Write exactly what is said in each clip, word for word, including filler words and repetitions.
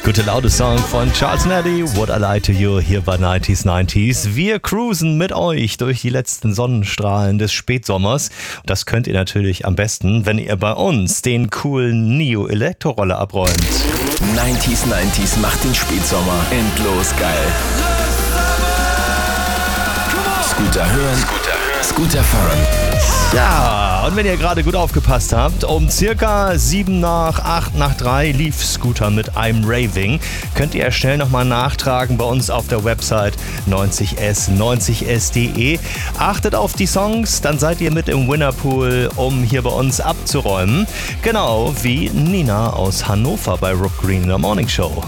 Gute laute Song von Charles Neddy, What I Lie to You, hier bei neunzig neunzig. Wir cruisen mit euch durch die letzten Sonnenstrahlen des Spätsommers. Das könnt ihr natürlich am besten, wenn ihr bei uns den coolen Neo-Elektro-Roller abräumt. neunzig neunzig macht den Spätsommer endlos geil. Scooter hören, Scooter hören, Scooter fahren. Ja, und wenn ihr gerade gut aufgepasst habt, um circa sieben nach acht nach drei lief Scooter mit I'm Raving. Könnt ihr schnell nochmal nachtragen bei uns auf der Website neunzig S neunzig S punkt de. Achtet auf die Songs, dann seid ihr mit im Winnerpool, um hier bei uns abzuräumen. Genau wie Nina aus Hannover bei Rob Green in der Morning Show.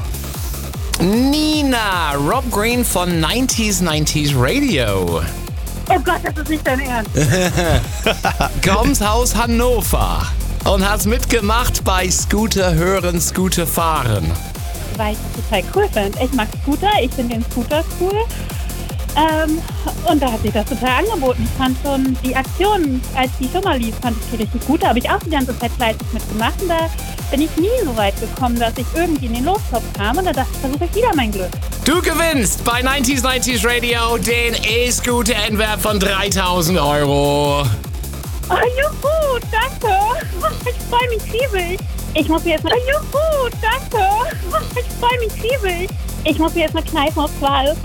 Nina, Rob Green von neunzig neunzig Radio. Oh Gott, das ist nicht dein Ernst. Kommst aus Hannover und hast mitgemacht bei Scooter hören, Scooter fahren. Weil ich das total cool finde. Ich mag Scooter, ich finde den Scooter cool. Ähm, und da hat sich das total angeboten. Ich fand schon die Aktion, als die schon mal lief, fand ich die richtig gut. Da habe ich auch die ganze Zeit fleißig mitgemacht. Und da bin ich nie so weit gekommen, dass ich irgendwie in den Lostopf kam. Und da dachte ich, versuche ich wieder mein Glück. Du gewinnst bei neunzig neunzig Radio den E-Scooter in Wert von dreitausend Euro. Oh, juhu, danke. Ich freue mich riesig. Ich muss mir jetzt mal... Oh, juhu, danke. Ich freue mich riesig. Ich muss mir jetzt mal kneifen aufs Wald.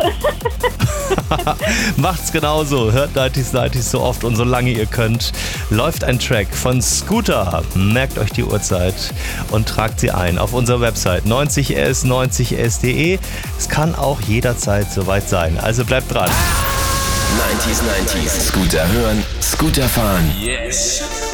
Macht's genauso. Hört neunzig neunzig so oft und so lange ihr könnt. Läuft ein Track von Scooter. Merkt euch die Uhrzeit und tragt sie ein auf unserer Website neunzig S neunzig S punkt de. Es kann auch jederzeit soweit sein. Also bleibt dran. neunzig neunzig Scooter hören, Scooter fahren. Yes.